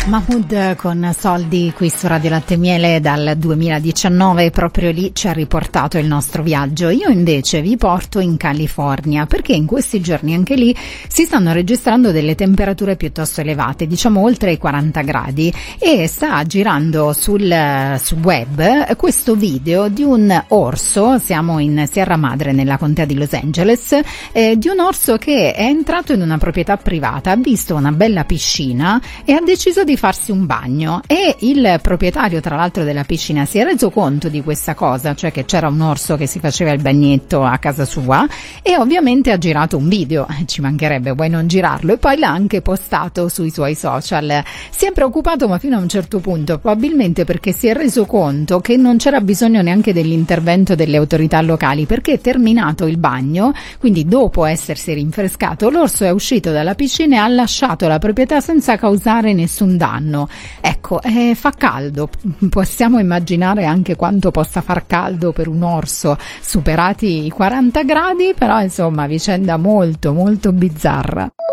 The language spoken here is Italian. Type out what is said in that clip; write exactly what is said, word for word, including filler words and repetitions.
Mahmood con Soldi qui su Radio Latte e Miele dal duemiladiciannove, proprio lì ci ha riportato il nostro viaggio. Io invece vi porto in California, perché in questi giorni anche lì si stanno registrando delle temperature piuttosto elevate, diciamo oltre i quaranta gradi, e sta girando sul, sul web questo video di un orso, siamo in Sierra Madre nella contea di Los Angeles, eh, di un orso che è entrato in una proprietà privata, ha visto una bella piscina e ha deciso di farsi un bagno, e il proprietario tra l'altro della piscina si è reso conto di questa cosa, cioè che c'era un orso che si faceva il bagnetto a casa sua, e ovviamente ha girato un video, ci mancherebbe, vuoi non girarlo, e poi l'ha anche postato sui suoi social. Si è preoccupato, ma fino a un certo punto, probabilmente perché si è reso conto che non c'era bisogno neanche dell'intervento delle autorità locali, perché terminato il bagno, quindi dopo essersi rinfrescato, l'orso è uscito dalla piscina e ha lasciato la proprietà senza causare nessun danno. Ecco, eh, fa caldo, possiamo immaginare anche quanto possa far caldo per un orso superati i quaranta gradi, però insomma vicenda molto molto bizzarra.